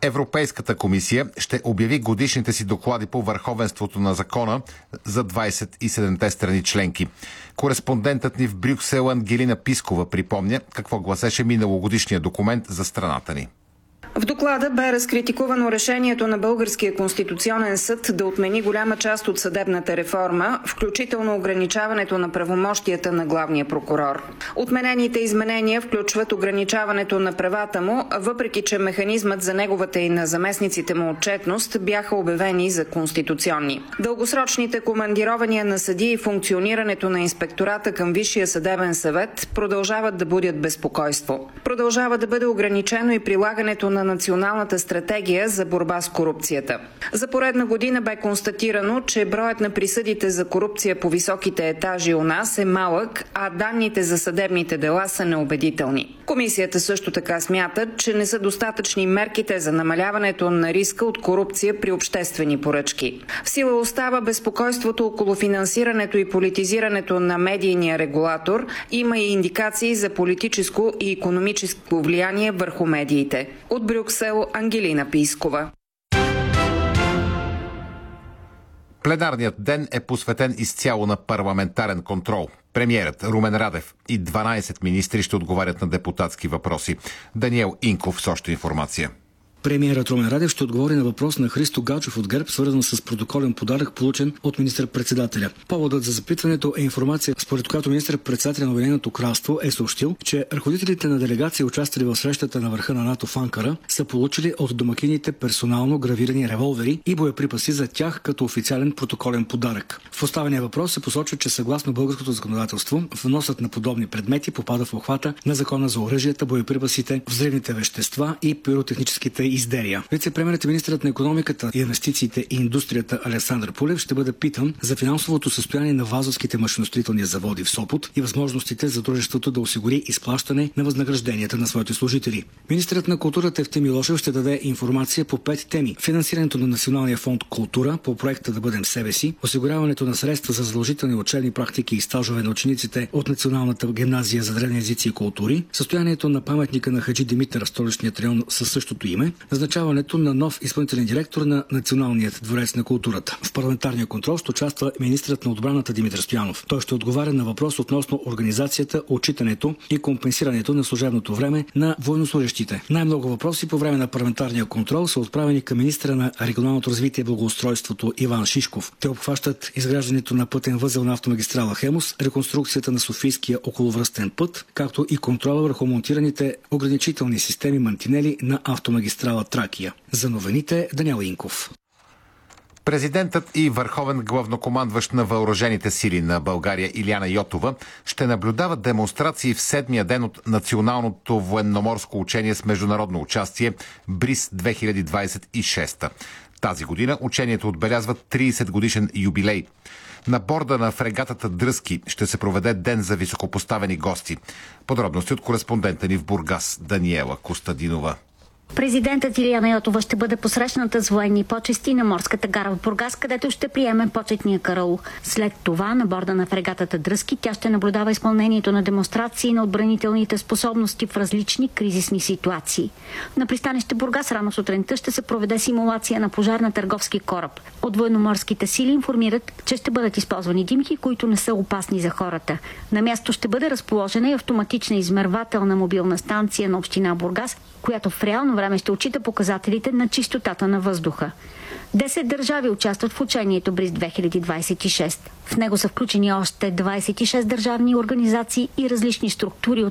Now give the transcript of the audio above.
Европейската комисия ще обяви годишните си доклади по върховенството на закона за 27-те страни членки. Кореспондентът ни в Брюксел Ангелина Пискова припомня какво гласеше миналогодишния документ за страната ни. В доклада бе разкритикувано решението на Българския конституционен съд да отмени голяма част от съдебната реформа, включително ограничаването на правомощията на главния прокурор. Отменените изменения включват ограничаването на правата му, въпреки че механизмът за неговата и на заместниците му отчетност бяха обявени за конституционни. Дългосрочните командирования на съдии и функционирането на инспектората към Висшия съдебен съвет продължават да будят безпокойство. Продължава да бъде ограничено и прилагането на Националната стратегия за борба с корупцията. За поредна година бе констатирано, че броят на присъдите за корупция по високите етажи у нас е малък, а данните за съдебните дела са неубедителни. Комисията също така смята, че не са достатъчни мерките за намаляването на риска от корупция при обществени поръчки. В сила остава безпокойството около финансирането и политизирането на медийния регулатор. Има и индикации за политическо и икономическо влияние върху медиите. От Брюксел Ангелина Пискова. Пленарният ден е посветен изцяло на парламентарен контрол. Премиерът Румен Радев и 12 министри ще отговарят на депутатски въпроси. Даниел Инков с още информация. Премиерът Румен Радев ще отговори на въпрос на Христо Галчев от ГЕРБ, свързан с протоколен подарък, получен от министър-председателя. Поводът за запитването е информация, според която министър-председателя на Обединеното кралство е съобщил, че ръководителите на делегации, участвали в срещата на върха на НАТО в Анкара, са получили от домакините персонално гравирани револвери и боеприпаси за тях като официален протоколен подарък. В поставения въпрос се посочва, че съгласно българското законодателство, вносът на подобни предмети попада в обхвата на Закона за оръжията, боеприпасите, взривните вещества и пиротехническите изделия. Вице-премиерът и министърът на икономиката, инвестициите и индустрията Александър Пулев ще бъде питан за финансовото състояние на Вазовските машиностроителни заводи в Сопот и възможностите за дружеството да осигури изплащане на възнагражденията на своите служители. Министърът на културата Евтим Милошев ще даде информация по 5 теми: финансирането на Националния фонд култура по проекта "Да бъдем себе си", осигуряването на средства за задължителни учебни практики и стажове на учениците от Националната гимназия за древни езици и култури, състоянието на паметника на Хаджи Димитър в столичният район със същото име, назначаването на нов изпълнителен директор на Националният дворец на културата. В парламентарния контрол ще участва министърът на отбраната Димитър Стоянов. Той ще отговаря на въпрос относно организацията, отчитането и компенсирането на служебното време на военнослужещите. Най-много въпроси по време на парламентарния контрол са отправени към министъра на регионалното развитие и благоустройството Иван Шишков. Те обхващат изграждането на пътен възел на автомагистрала Хемус, реконструкцията на Софийския околовръстен път, както и контрола върху монтираните ограничителни системи мантинели на автомагистрала Тракия. За новините Даниел Инков. Президентът и върховен главнокомандващ на въоръжените сили на България Илияна Йотова ще наблюдава демонстрации в 7-я ден от Националното военноморско учение с международно участие БРИЗ 2026. Тази година учението отбелязва 30 годишен юбилей. На борда на фрегатата Дръзки ще се проведе ден за високопоставени гости. Подробности от кореспондента ни в Бургас Даниела Костадинова. Президентът Илияна Йотова ще бъде посрещната с военни почести на морската гара в Бургас, където ще приеме почетния караул. След това на борда на фрегатата Дръзки тя ще наблюдава изпълнението на демонстрации на отбранителните способности в различни кризисни ситуации. На пристанище Бургас рано сутринта ще се проведе симулация на пожар на търговски кораб. От военноморските сили информират, че ще бъдат използвани димки, които не са опасни за хората. На място ще бъде разположена и автоматична измервателна мобилна станция на община Бургас, която в реално време ще отчита показателите на чистотата на въздуха. 10 държави участват в учението БРИЗ 2026. В него са включени още 26 държавни организации и различни структури